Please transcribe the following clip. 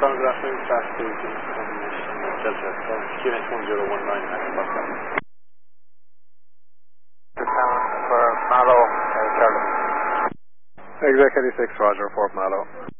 Ground Graphic, fast station, Delta, QNX 1019, Papa. For Mallow, Charlie. Exec 86, Roger, Fort Mallow.